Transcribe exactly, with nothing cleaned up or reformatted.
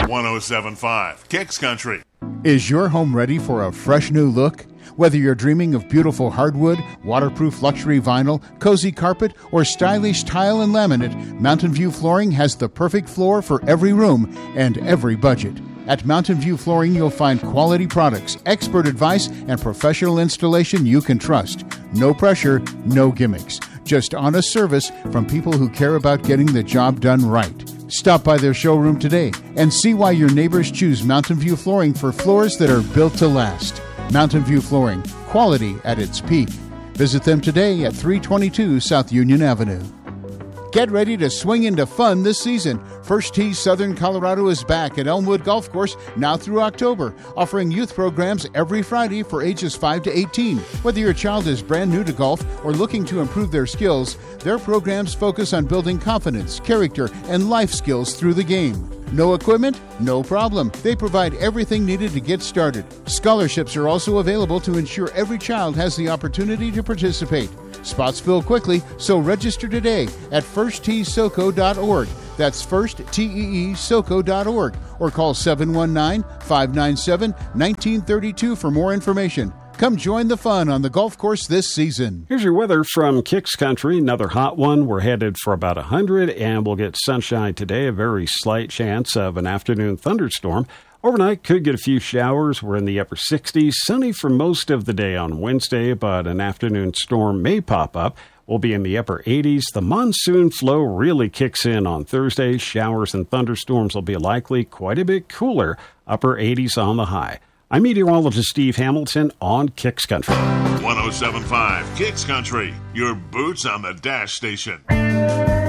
one oh seven point five Kicks Country. Is your home ready for a fresh new look? Whether you're dreaming of beautiful hardwood, waterproof luxury vinyl, cozy carpet, or stylish tile and laminate, Mountain View Flooring has the perfect floor for every room and every budget. At Mountain View Flooring, you'll find quality products, expert advice, and professional installation you can trust. No pressure, no gimmicks. Just honest service from people who care about getting the job done right. Stop by their showroom today and see why your neighbors choose Mountain View Flooring for floors that are built to last. Mountain View Flooring, quality at its peak. Visit them today at three twenty-two South Union Avenue. Get ready to swing into fun this season. First Tee Southern Colorado is back at Elmwood Golf Course now through October, offering youth programs every Friday for ages five to eighteen. Whether your child is brand new to golf or looking to improve their skills, their programs focus on building confidence, character, and life skills through the game. No equipment? No problem. They provide everything needed to get started. Scholarships are also available to ensure every child has the opportunity to participate. Spots fill quickly, so register today at first tee soco dot org. That's first tee soco dot org or call seven one nine, five nine seven, one nine three two for more information. Come join the fun on the golf course this season. Here's your weather from Kicks Country. Another hot one. We're headed for about one hundred, and we'll get sunshine today. A very slight chance of an afternoon thunderstorm. Overnight, could get a few showers. We're in the upper sixties. Sunny for most of the day on Wednesday, but an afternoon storm may pop up. We'll be in the upper eighties. The monsoon flow really kicks in on Thursday. Showers and thunderstorms will be likely, quite a bit cooler. Upper eighties on the high. I'm meteorologist Steve Hamilton on Kicks Country. one oh seven point five Kicks Country, your boots on the dash station.